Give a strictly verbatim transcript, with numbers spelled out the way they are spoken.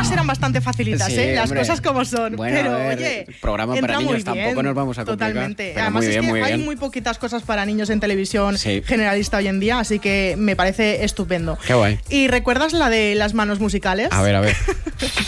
todas eran bastante facilitas, Sí, ¿eh? Las hombre. cosas como son. Bueno, pero, a ver, oye, programa entra para muy niños, bien, tampoco nos vamos a complicar. Totalmente. Pero Además muy bien, es que muy hay bien. muy poquitas cosas para niños en televisión Sí. generalista hoy en día, así que me parece estupendo. Qué guay. ¿Y recuerdas la de las manos musicales? A ver, a ver.